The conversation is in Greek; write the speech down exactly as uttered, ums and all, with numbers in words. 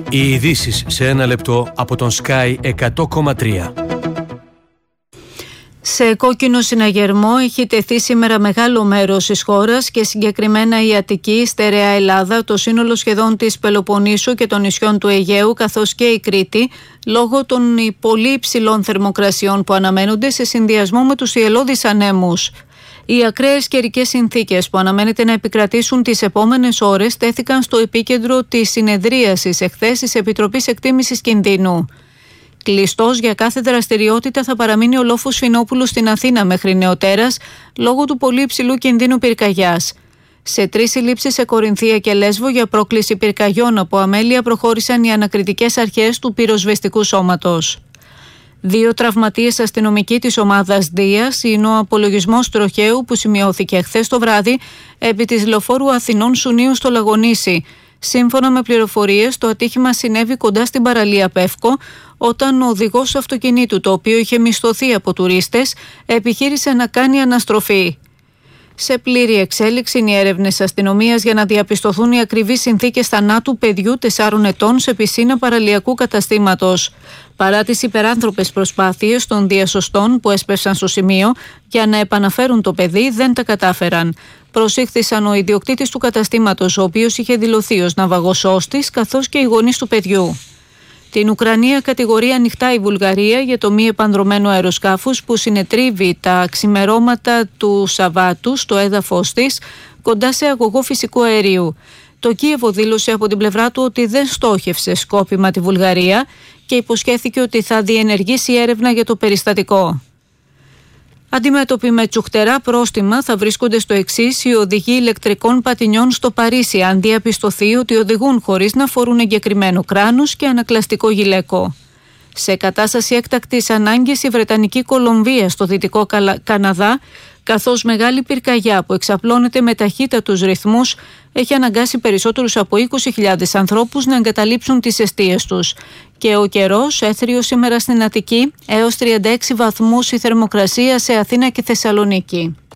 Οι ειδήσεις σε ένα λεπτό από τον Sky εκατό κόμμα τρία. Σε κόκκινο συναγερμό έχει τεθεί σήμερα μεγάλο μέρος της χώρας και συγκεκριμένα η Αττική, η στερεά Ελλάδα, το σύνολο σχεδόν της Πελοποννήσου και των νησιών του Αιγαίου καθώς και η Κρήτη, λόγω των πολύ υψηλών θερμοκρασιών που αναμένονται σε συνδυασμό με τους ιελώδεις ανέμους. Οι ακραίες καιρικές συνθήκες που αναμένεται να επικρατήσουν τις επόμενες ώρες τέθηκαν στο επίκεντρο της συνεδρίασης εχθές της Επιτροπής Εκτίμησης Κινδύνου. Κλειστός για κάθε δραστηριότητα θα παραμείνει ο λόφος Φινόπουλου στην Αθήνα μέχρι νεοτέρας λόγω του πολύ υψηλού κινδύνου πυρκαγιάς. Σε τρεις συλλήψεις σε Κορινθία και Λέσβο για πρόκληση πυρκαγιών από αμέλεια προχώρησαν οι ανακριτικές αρχές του πυροσβεστικού σώματος. Δύο τραυματίες αστυνομικοί της ομάδας Δίας είναι ο απολογισμός τροχαίου που σημειώθηκε χθες το βράδυ επί της λεωφόρου Αθηνών Σουνίου στο Λαγονήσι. Σύμφωνα με πληροφορίες, το ατύχημα συνέβη κοντά στην παραλία Πεύκο, όταν ο οδηγός αυτοκινήτου, το οποίο είχε μισθωθεί από τουρίστες, επιχείρησε να κάνει αναστροφή. Σε πλήρη εξέλιξη είναι οι έρευνες αστυνομίας για να διαπιστωθούν οι ακριβείς συνθήκες θανάτου παιδιού τεσσάρων ετών σε πισίνα παραλιακού καταστήματος. Παρά τις υπεράνθρωπες προσπάθειες των διασωστών που έσπευσαν στο σημείο για να επαναφέρουν το παιδί, δεν τα κατάφεραν. Προσήχθησαν ο ιδιοκτήτης του καταστήματος, ο οποίος είχε δηλωθεί ως ναυαγοσώστης, καθώς και οι γονείς του παιδιού. Την Ουκρανία κατηγορεί ανοιχτά η Βουλγαρία για το μη επανδρωμένο αεροσκάφος που συνετρίβει τα ξημερώματα του Σαββάτου στο έδαφος της, κοντά σε αγωγό φυσικού αερίου. Το Κίεβο δήλωσε από την πλευρά του ότι δεν στόχευσε σκόπιμα τη Βουλγαρία και υποσχέθηκε ότι θα διενεργήσει έρευνα για το περιστατικό. Αντιμέτωποι με τσουχτερά πρόστιμα θα βρίσκονται στο εξής οι οδηγοί ηλεκτρικών πατινιών στο Παρίσι, αν διαπιστωθεί ότι οδηγούν χωρίς να φορούν εγκεκριμένο κράνος και ανακλαστικό γυλαίκο. Σε κατάσταση έκτακτης ανάγκης η Βρετανική Κολομβία στο Δυτικό Καναδά, καθώς μεγάλη πυρκαγιά που εξαπλώνεται με ταχύτατους ρυθμούς έχει αναγκάσει περισσότερους από είκοσι χιλιάδες ανθρώπους να εγκαταλείψουν τις εστίες τους. Και ο καιρός έθριο σήμερα στην Αττική, έως τριάντα έξι βαθμούς η θερμοκρασία σε Αθήνα και Θεσσαλονίκη.